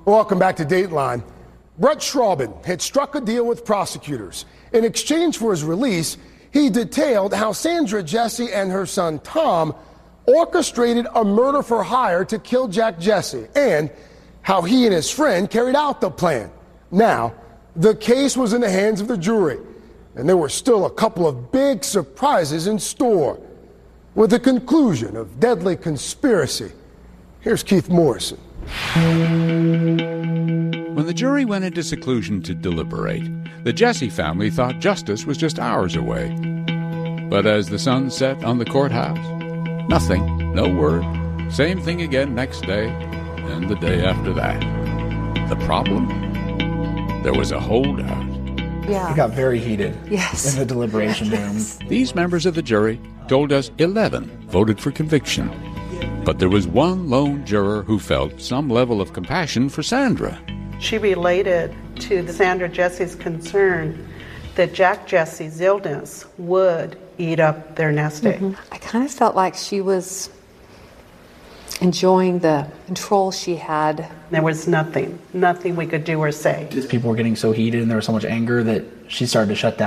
Welcome back to Dateline. Brett Schraubin had struck a deal with prosecutors. In exchange for his release, he detailed how Sandra Jessy and her son Tom orchestrated a murder for hire to kill Jack Jessy, and how he and his friend carried out the plan. Now, the case was in the hands of the jury, and there were still a couple of big surprises in store. With the conclusion of deadly conspiracy, here's Keith Morrison. When the jury went into seclusion to deliberate, the Jessy family thought justice was just hours away. But as the sun set on the courthouse, nothing, no word. Same thing again next day, and the day after that. The problem? There was a holdout. Yeah. It got very heated Yes. in the deliberation room. These members of the jury told us 11 voted for conviction. But there was one lone juror who felt some level of compassion for Sandra. She related to Sandra Jessy's concern that Jack Jessy's illness would eat up their nest egg. Mm-hmm. I kind of felt like she was enjoying the control she had. There was nothing we could do or say. People were getting so heated and there was so much anger that she started to shut down.